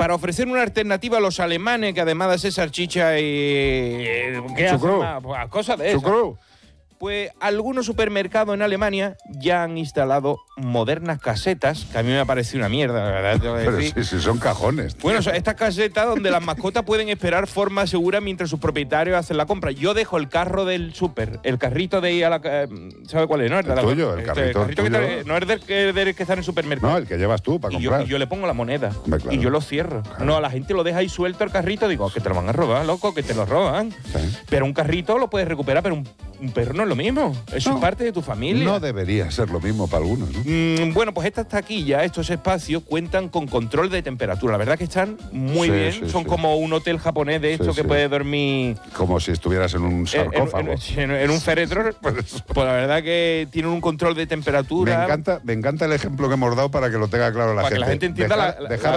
para ofrecer una alternativa a los alemanes, que además de hacer salchicha y... ¿qué hacen más? Pues, cosas de esas. Pues algunos supermercados en Alemania ya han instalado modernas casetas, que a mí me ha parecido una mierda, la verdad. Pero sí, son cajones. Tío. Bueno, estas casetas donde las mascotas pueden esperar forma segura mientras sus propietarios hacen la compra. Yo dejo el carro del súper, el carrito de ir a la... ¿Sabe cuál es? ¿No? El tuyo, el carrito tuyo. No es del que está en el supermercado. No, el que llevas tú para comprar. Y yo le pongo la moneda. Claro. Y yo lo cierro. Claro. No, a la gente lo deja ahí suelto el carrito. Digo, que te lo van a robar, loco, que te lo roban. Sí. Pero un carrito lo puedes recuperar, pero un perro no es lo mismo. Eso es parte de tu familia. No debería ser lo mismo para algunos, ¿no? Bueno, pues estas taquillas, estos espacios, cuentan con control de temperatura. La verdad que están muy bien. Son como un hotel japonés de esto que puede dormir... Como si estuvieras en un sarcófago. En un féretro. Pues la verdad que tienen un control de temperatura. Me encanta el ejemplo que hemos dado para que lo tenga claro la gente. Para que la gente entienda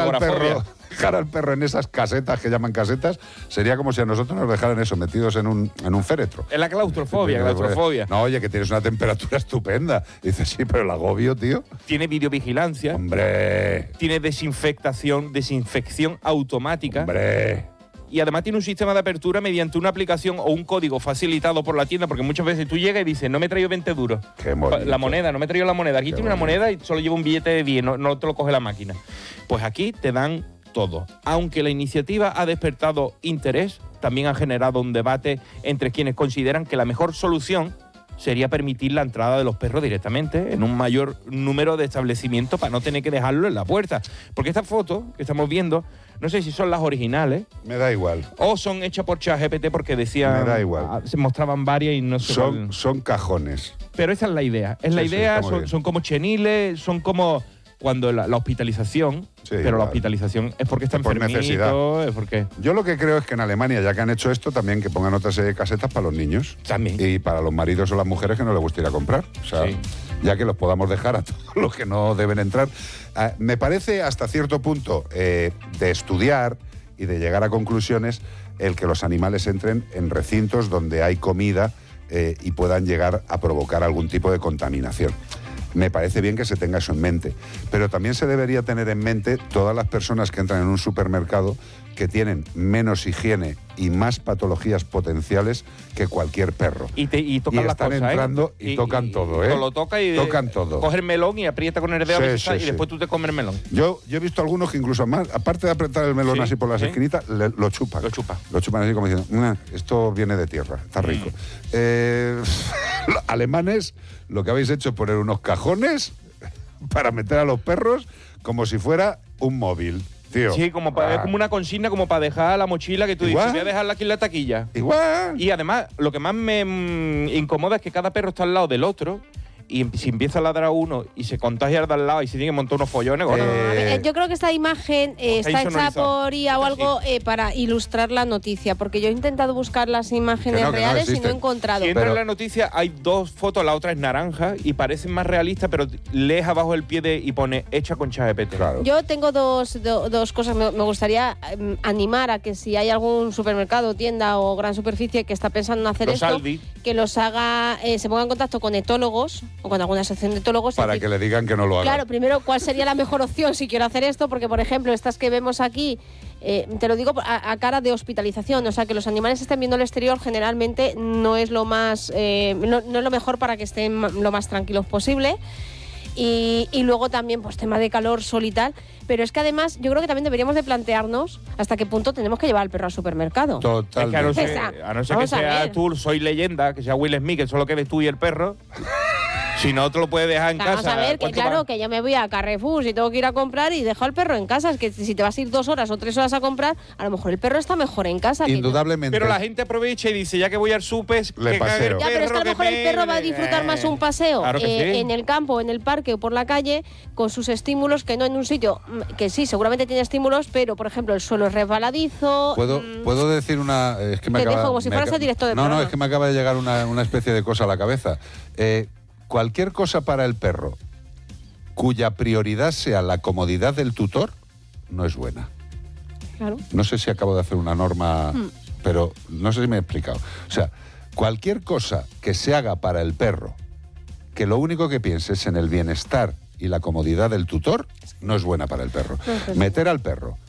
dejar al perro en esas casetas que llaman casetas sería como si a nosotros nos dejaran eso, metidos en un féretro. Es la claustrofobia. No, oye, que tienes una temperatura estupenda. Y dices, sí, pero el agobio, tío. Tiene videovigilancia. ¡Hombre! Tiene desinfección automática. ¡Hombre! Y además tiene un sistema de apertura mediante una aplicación o un código facilitado por la tienda, porque muchas veces tú llegas y dices, no me he traído 20 duros. Qué bonito. La moneda, no me he traído la moneda. Aquí tiene una moneda y solo lleva un billete de 10, no te lo coge la máquina. Pues aquí te dan todo. Aunque la iniciativa ha despertado interés, también ha generado un debate entre quienes consideran que la mejor solución sería permitir la entrada de los perros directamente en un mayor número de establecimientos para no tener que dejarlo en la puerta. Porque estas fotos que estamos viendo, no sé si son las originales. Me da igual. O son hechas por ChatGPT porque decían... Me da igual. Se mostraban varias y no sé son cajones. Pero esa es la idea. Son como cheniles, son como... Cuando la hospitalización, pero la hospitalización es porque está enfermito, necesidad. Es porque... Yo lo que creo es que en Alemania, ya que han hecho esto, también que pongan otras casetas para los niños. También. Y para los maridos o las mujeres que no les gusta ir a comprar. O sea, ya que los podamos dejar a todos los que no deben entrar. Me parece hasta cierto punto de estudiar y de llegar a conclusiones el que los animales entren en recintos donde hay comida y puedan llegar a provocar algún tipo de contaminación. Me parece bien que se tenga eso en mente, pero también se debería tener en mente todas las personas que entran en un supermercado que tienen menos higiene y más patologías potenciales que cualquier perro. Y tocan las cosas, entrando y tocan todo, ¿eh? Lo toca y tocan todo. Coge el melón y aprieta con el dedo y después tú te comes el melón. Yo he visto algunos que incluso más, aparte de apretar el melón así por las esquinitas, lo chupan. Lo chupan así como diciendo, esto viene de tierra, está rico. Alemanes, lo que habéis hecho es poner unos cajones para meter a los perros como si fuera un móvil. Tío. Sí, es como una consigna como para dejar la mochila que tú dices, voy a dejarla aquí en la taquilla. Igual. Y además, lo que más me incomoda es que cada perro está al lado del otro y si empieza a ladrar uno y se contagia al de al lado y se tiene que montar unos follones. Yo creo que esta imagen está hecha por IA o algo para ilustrar la noticia, porque yo he intentado buscar las imágenes reales y no he encontrado. Si entra en la noticia hay dos fotos, la otra es naranja y parecen más realistas, pero lees abajo el pie y pone hecha con ChatGPT. Claro. Yo tengo dos cosas. Me gustaría animar a que si hay algún supermercado, tienda o gran superficie que está pensando en hacer esto, que los haga, se ponga en contacto con etólogos o con alguna asociación de etólogos. Para que le digan que no lo haga. Claro, primero, ¿cuál sería la mejor opción si quiero hacer esto? Porque, por ejemplo, estas que vemos aquí, te lo digo a cara de hospitalización, o sea, que los animales estén viendo el exterior generalmente no es lo más, no es lo mejor para que estén lo más tranquilos posible. Y luego también, pues, tema de calor, sol y tal. Pero es que además yo creo que también deberíamos de plantearnos hasta qué punto tenemos que llevar al perro al supermercado. Total. Es que a no ser que sea tú, Soy Leyenda, que sea Will Smith, que solo quedes tú y el perro. Si no, te lo puedes dejar en casa. Vamos a ver, que claro, que yo me voy a Carrefour y tengo que ir a comprar y dejo al perro en casa. Es que si te vas a ir 2 horas o 3 horas a comprar, a lo mejor el perro está mejor en casa. Indudablemente. Pero la gente aprovecha y dice, ya que voy al súper, le paseo. Ya, pero es que a lo mejor el perro va a disfrutar más un paseo en el campo, en el parque o por la calle, con sus estímulos, que no en un sitio que sí, seguramente tiene estímulos, pero por ejemplo el suelo es resbaladizo. ¿Puedo decir una...? Es que te dejo como si fueras el director de programa. No, es que me acaba de llegar una especie de cosa a la cabeza. Cualquier cosa para el perro cuya prioridad sea la comodidad del tutor no es buena. Claro. No sé si acabo de hacer una norma, pero no sé si me he explicado. O sea, cualquier cosa que se haga para el perro, que lo único que piense es en el bienestar y la comodidad del tutor, no es buena para el perro. Meter al perro